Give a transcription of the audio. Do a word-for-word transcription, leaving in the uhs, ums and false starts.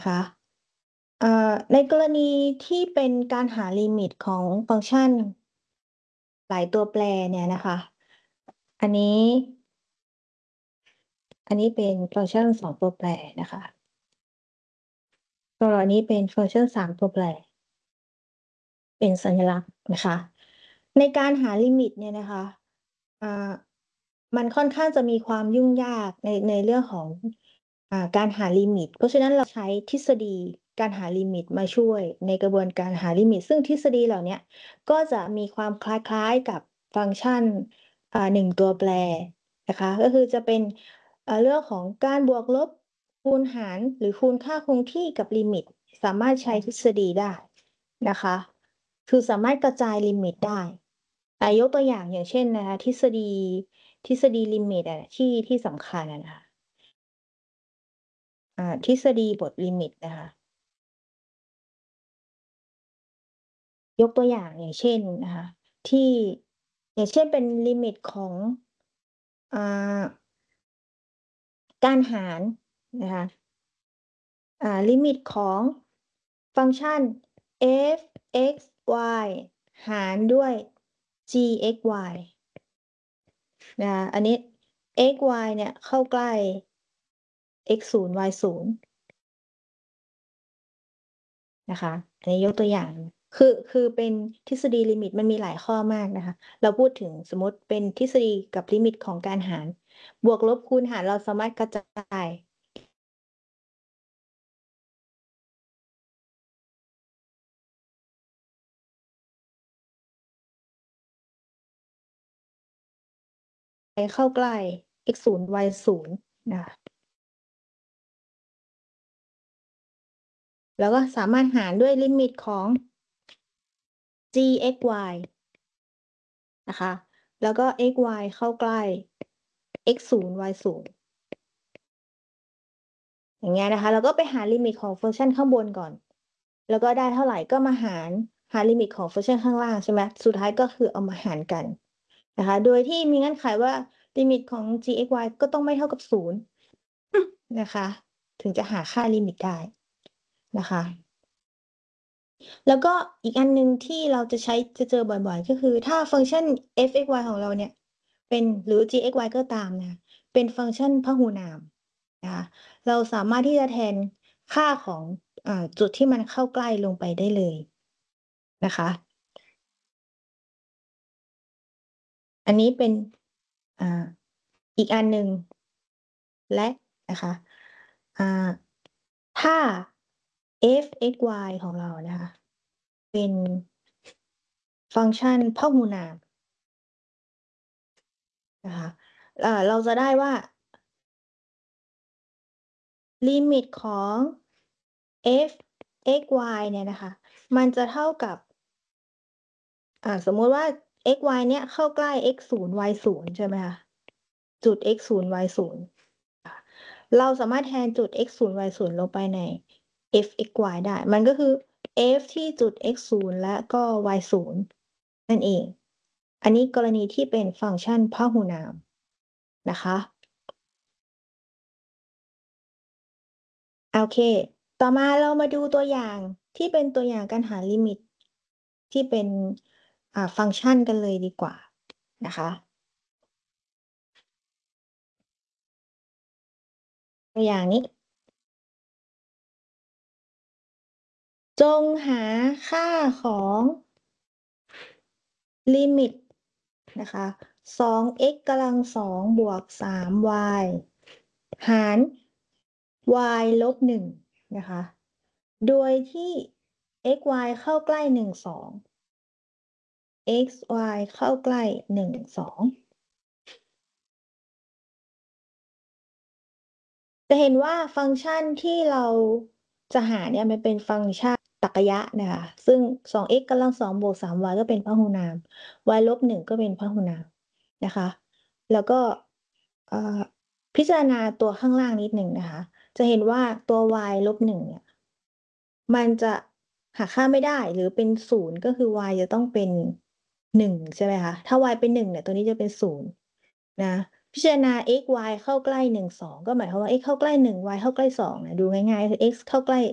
นะคะเอ่อในกรณีที่เป็นการหาลิมิตของฟังก์ชันหลายตัวแปรเนี่ยนะคะ อันนี้อันนี้เป็นฟังก์ชันสองตัวแปรนะคะตัวอันนี้เป็นฟังก์ชันสามตัวแปรเป็นสัญลักษณ์นะคะ ในการหาลิมิตเนี่ยนะคะอ่ามันค่อนข้างจะมีความยุ่งยากในในเรื่องของอ่าการหาลิมิต เพราะฉะนั้นเราใช้ทฤษฎีการหาลิมิตมาช่วยในกระบวนการหาลิมิต ซึ่งทฤษฎีเหล่าเนี้ยก็จะมีความคล้ายๆกับฟังก์ชันอ่าหนึ่งตัวแปรนะคะก็คือจะเป็นเอ่อเรื่องของการบวกลบคูณหารหรือคูณค่าคงที่กับลิมิตสามารถใช้ทฤษฎีได้นะคะคือสามารถกระจายลิมิตได้ อ่ายกตัวอย่างอย่างเช่นนะคะทฤษฎีทฤษฎีลิมิตอะที่ที่สำคัญอะนะคะอ่าทฤษฎีบทลิมิตนะคะยกตัวอย่างอย่างเช่นนะคะที่อย่างเช่นเป็นลิมิตของอ่าการหารนะคะอ่าลิมิตของฟังก์ชัน f(x,y) หารด้วย g(x,y) นะคะอันนี้ x, y เนี่ยเข้าใกล้ x ศูนย์ y ศูนย์ นะคะอันนี้ยกตัวอย่างคือคือเป็นทฤษฎีลิมิตมันมีหลายข้อมากนะคะเราพูดถึงสมมุติเป็นทฤษฎีกับลิมิตของการหารบวกลบคูณหารเราสามารถกระจายไปเข้าใกล้ x ศูนย์ y ศูนย์นะคะแล้วก็สามารถหารด้วยลิมิตของ g x y นะคะแล้วก็ x y เข้าใกล้ x ศูนย์ y ศูนย์อย่างเงี้ยนะคะเราก็ไปหาลิมิตของฟังก์ชันข้างบนก่อนแล้วก็ได้เท่าไรก็มาหารหาลิมิตของฟังก์ชันข้างล่างใช่ไหมสุดท้ายก็คือเอามาหารกันนะคะโดยที่มีเงื่อนไขว่าลิมิตของ g x y ก็ต้องไม่เท่ากับศูนย์นะคะถึงจะหาค่าลิมิตได้นะคะแล้วก็อีกอันหนึ่งที่เราจะใช้จะเจอบ่อยๆก็คือถ้าฟังก์ชัน f x y ของเราเนี่ยเป็นหรือ g x y ก็ตามนะคะเป็นฟังก์ชันพหูนามนะคะเราสามารถที่จะแทนค่าของอ่าจุดที่มันเข้าใกล้ลงไปได้เลยนะคะอันนี้เป็นอ่าอีกอันหนึ่งและนะคะอ่าถ้า f x y ของเรานะคะเป็นฟังก์ชันพหูนามนะคะเอ่อเราจะได้ว่าลิมิตของ f x y เนี่ยนะคะมันจะเท่ากับอ่าสมมุติว่า x y เนี่ยเข้าใกล้ x ศูนย์ y ศูนย์ใช่ไหมคะจุด x ศูนย์ y ศูนย์เราสามารถแทนจุด x ศูนย์ y ศูนย์ลงไปใน f x y ได้มันก็คือ f ที่จุด x ศูนย์และก็ y ศูนย์นั่นเองอันนี้กรณีที่เป็นฟังก์ชันพหูนามนะคะโอเคต่อมาเรามาดูตัวอย่างที่เป็นตัวอย่างการหาลิมิตที่เป็นอ่าฟังก์ชันกันเลยดีกว่านะคะตัวอย่างนี้ จงหาค่าของลิมิตนะคะ สอง x กำลังสองบวก สาม y หาร y ลบหนึ่งนะคะ โดยที่ x y เข้าใกล้หนึ่ง สอง x y เข้าใกล้หนึ่ง สองจะเห็นว่าฟังก์ชันที่เราจะหาเนี่ยมันเป็นฟังก์ชันตรรกะนะคะซึ่ง สอง x กำลังสองบวก สาม y ก็เป็นพหูนาม y ลบหนึ่งก็เป็นพหูนามนะคะแล้วก็เอ่อพิจารณาตัวข้างล่างนิดหนึ่งนะคะจะเห็นว่าตัว y ลบหนึ่งเนี่ยมันจะหาค่าไม่ได้หรือเป็นศูนย์ก็คือ y จะต้องเป็นหนึ่งใช่ไหมคะถ้า y เป็นหนึ่งเนี่ยตัวนี้จะเป็นศูนย์นะพิจารณา x y เข้าใกล้หนึ่ง สองก็หมายความว่า x เข้าใกล้หนึ่ง y เข้าใกล้สองนะดูง่ายๆคือ x เข้าใกล้